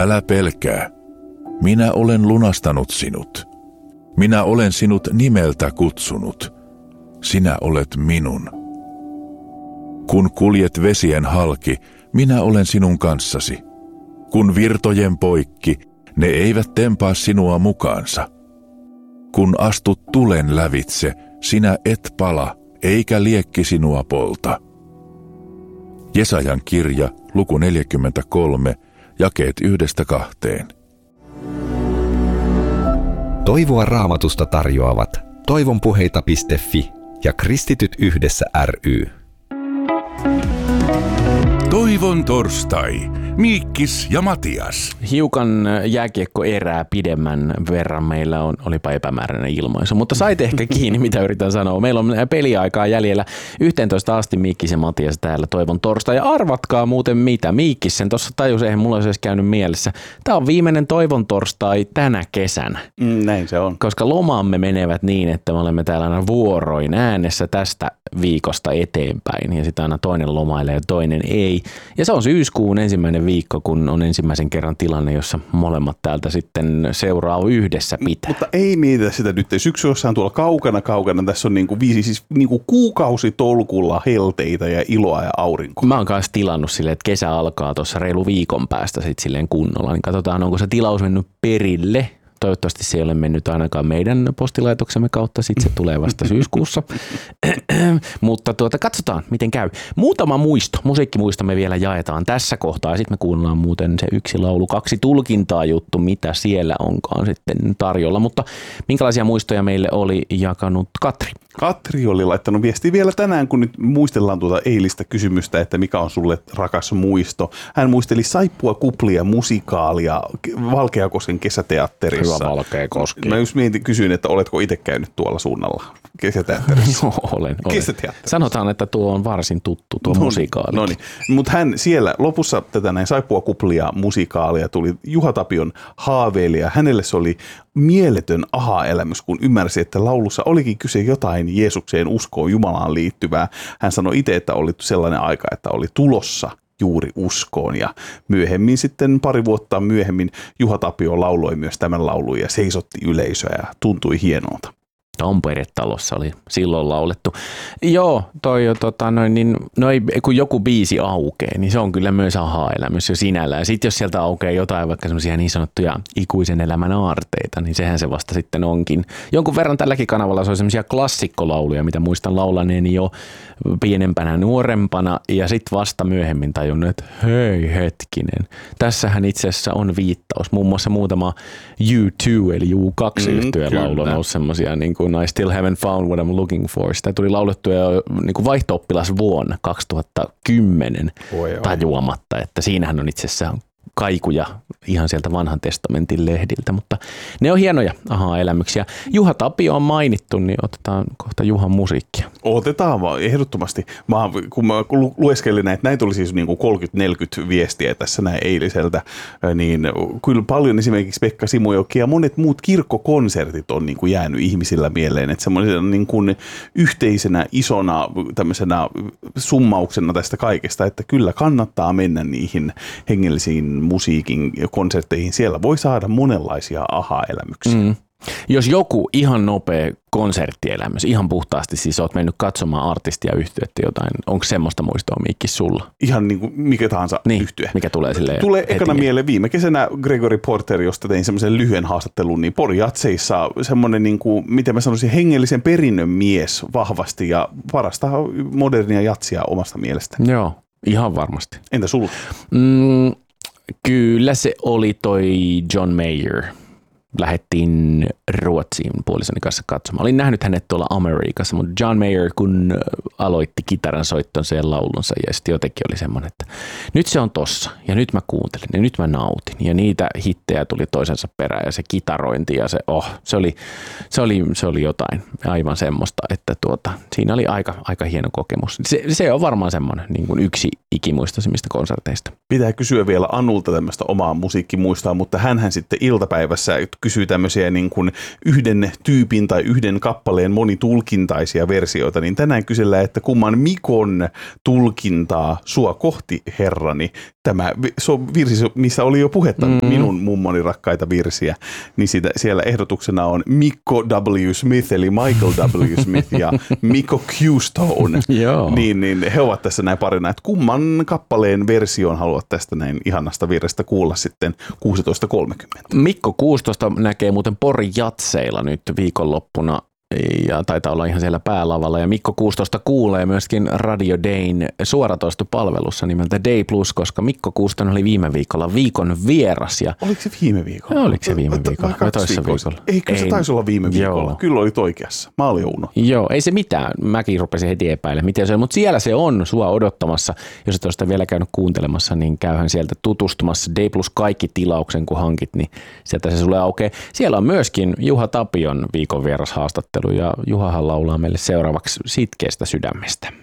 älä pelkää. Minä olen lunastanut sinut. Minä olen sinut nimeltä kutsunut. Sinä olet minun. Kun kuljet vesien halki, minä olen sinun kanssasi. Kun virtojen poikki, ne eivät tempaa sinua mukaansa. Kun astut tulen lävitse, sinä et pala, eikä liekki sinua polta. Jesajan kirja, luku 43, jakeet 1-2. Toivoa Raamatusta tarjoavat toivonpuheita.fi ja Kristityt yhdessä ry. Toivon torstai. Miikkis ja Matias. Hiukan jääkiekkoerää pidemmän verran meillä olipa epämääräinen ilmaisu, mutta sait ehkä kiinni, mitä yritän sanoa. Meillä on peliaikaa jäljellä 11 asti Miikkis ja Matias täällä Toivon torstai. Ja arvatkaa muuten mitä. Miikkis sen tuossa tajus, eihän mulla olisi edes käynyt mielessä. Tämä on viimeinen Toivon torstai tänä kesänä. Näin se on. Koska lomamme menevät niin, että me olemme täällä aina vuoroin äänessä tästä viikosta eteenpäin. Ja sitten aina toinen lomailee ja toinen ei. Ja se on syyskuun ensimmäinen viikko, kun on ensimmäisen kerran tilanne, jossa molemmat täältä sitten seuraa yhdessä pitää. Mutta ei mietitä sitä nyt. Syksy jossain tuolla kaukana. Tässä on niinku kuukausitolkulla helteitä ja iloa ja aurinkoa. Mä oon kanssa tilannut silleen, että kesä alkaa tuossa reilu viikon päästä sitten silleen kunnolla. Niin katsotaan, onko se tilaus mennyt perille. Toivottavasti se ei ole mennyt ainakaan meidän postilaitoksemme kautta, sitten se tulee vasta syyskuussa. Mutta katsotaan, miten käy. Muutama musiikkimuisto me vielä jaetaan tässä kohtaa. Sitten me kuunnellaan muuten se yksi laulu, 2 tulkintaa juttu, mitä siellä onkaan sitten tarjolla. Mutta minkälaisia muistoja meille oli jakanut Katri? Katri oli laittanut viestiä vielä tänään, kun nyt muistellaan tuota eilistä kysymystä, että mikä on sulle rakas muisto. Hän muisteli Saippua kuplia musikaalia Valkeakosken kesäteatterissa. Hyvä Valkeakoski. Mä just kysyin, että oletko itse käynyt tuolla suunnalla kesäteatterissa? Joo, olen. Sanotaan, että tuo on varsin tuttu, tuo musikaali. No niin, mutta hän siellä lopussa tätä näin Saippua kuplia musikaalia tuli Juha Tapion haaveilija. Hänelle se oli mieletön aha-elämys, kun ymmärsi, että laulussa olikin kyse jotain Jeesukseen uskoon, Jumalaan liittyvää. Hän sanoi itse, että oli sellainen aika, että oli tulossa juuri uskoon, ja myöhemmin sitten pari vuotta myöhemmin Juha Tapio lauloi myös tämän laulun ja seisotti yleisöä ja tuntui hienolta. Tamperetalossa oli silloin laulettu. Joo, kun joku biisi aukeaa, niin se on kyllä myös aha-elämys jo sinällään. Sitten jos sieltä aukeaa jotain vaikka semmoisia niin sanottuja ikuisen elämän aarteita, niin sehän se vasta sitten onkin. Jonkun verran tälläkin kanavalla se on semmoisia klassikkolauluja, mitä muistan laulaneeni jo pienempänä, nuorempana, ja sitten vasta myöhemmin tajunnut, että hei hetkinen. Tässähän itse asiassa on viittaus. Muun muassa muutama U2 eli U2-yhtyeen laulu on ollut semmoisia niin kuin I still haven't found what I'm looking for. Sitä tuli laulettua jo niin kuin vaihto-oppilas vuonna 2010 tajuamatta, että siinähän on itse asiassa kaikuja ihan sieltä vanhan testamentin lehdiltä, mutta ne on hienoja aha-elämyksiä. Juha Tapio on mainittu, niin otetaan kohta Juhan musiikkia. Otetaan vaan, ehdottomasti. Kun mä lueskelin näitä oli siis niin kuin 30-40 viestiä tässä näin eiliseltä, niin kyllä paljon esimerkiksi Pekka Simojoki ja monet muut kirkkokonsertit on niin kuin jäänyt ihmisillä mieleen, että semmoisena niin kuin yhteisenä isona tämmöisenä summauksena tästä kaikesta, että kyllä kannattaa mennä niihin hengellisiin musiikin konsertteihin. Siellä voi saada monenlaisia aha-elämyksiä. Jos joku ihan nopea konserttielämys, ihan puhtaasti siis oot mennyt katsomaan artistia yhtyettä jotain, onko semmoista muistoa Miikkis sulla? Ihan niin kuin mikä tahansa yhtye. Mikä tulee silleen tulee ekana mieleen viime kesänä Gregory Porter, josta tein semmoisen lyhyen haastattelun, niin Pori Jatseissa semmoinen, niin kuin, miten mä sanoisin, hengellisen perinnön mission vahvasti ja parasta modernia jatsia omasta mielestä. Joo, ihan varmasti. Entä sulla? Kyllä se oli toi John Mayer. Lähdettiin Ruotsiin puolisoni kanssa katsomaan. Olin nähnyt hänet tuolla Amerikassa, mutta John Mayer kun aloitti kitaran soittonsa ja laulunsa ja sitten jotenkin oli semmoinen, että nyt se on tossa ja nyt mä kuuntelin ja nyt mä nautin ja niitä hittejä tuli toisensa perään ja se kitarointi ja se oli jotain aivan semmoista, että siinä oli aika hieno kokemus. Se on varmaan semmoinen niin kuin yksi ikimuistoisimmista konserteista. Pitää kysyä vielä Anulta tämmöistä omaa musiikkimuistaa, mutta hänhän sitten iltapäivässä kysyy tämmöisiä niin kuin yhden tyypin tai yhden kappaleen monitulkintaisia versioita, niin tänään kysellään, että kumman Mikon tulkintaa sua kohti, herrani, tämä virsi, missä oli jo puhetta minun mummoni rakkaita virsiä, niin siellä ehdotuksena on Mikko W. Smith, eli Michael W. Smith ja Mikko Q. Stone. niin he ovat tässä näin parina, että kumman kappaleen version haluat tästä näin ihanasta virrestä kuulla sitten 16.30. Mikko 16 näkee muuten Porin jatseilla nyt viikonloppuna ja taitaa olla ihan siellä päälavalla. Ja Mikko 16 kuulee myöskin Radio Dayn suoratoistopalvelussa nimeltä Day Plus, koska Mikko 16 oli viime viikolla viikon vieras. Ja oliko se viime viikolla? Oliko se viime viikolla? Vai toissa viikolla? Eikö se taisi olla viime viikolla? Joo. Kyllä olit oikeassa. Mä olin unohtanut. Joo, ei se mitään. Mäkin rupesin heti epäilemään, miten se on. Mutta siellä se on sua odottamassa. Jos et ole sitä vielä käynyt kuuntelemassa, niin käyhän sieltä tutustumassa. Day Plus kaikki tilauksen, kun hankit, niin sieltä se sulle aukeaa. Siellä on myöskin Juha Tapion viikon vieras haastattelu. Ja Juhahan laulaa meille seuraavaksi Sitkeästä sydämestä.